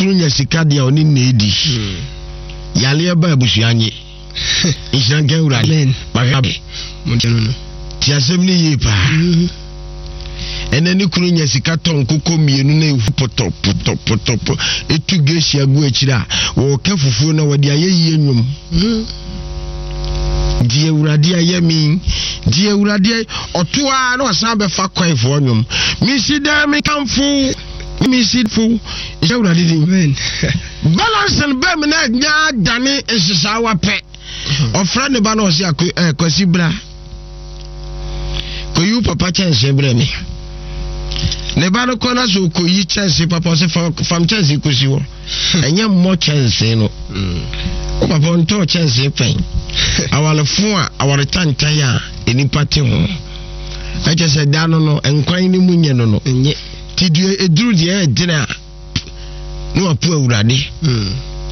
kunu nya sika dia oni na edi yale ba abusuanye ishanke urade bagabe monteno no ti asebni yi pa enani kunu nya sika ton kokko mienu na efu poto etu gesi agu akira wo ka fufuo na wode ayeyi enwum die urade ayemi die urade otoa na osan be fa kwan fo onwum mi sida mi kamfu mi sidfu je urade di men balance and be me na nya dane esisawa pe ofra ne ba na osi akwasi bra ko yu papa chance bra mi ne ba no kona so ko yi chance papa se fam chance ko si wo enye mo chance no o papa onto chance pen awale fun a aware tantan ya enipa te ho aje se da no enkwan ni munye no enye tidue eduru de e dina no apu awurade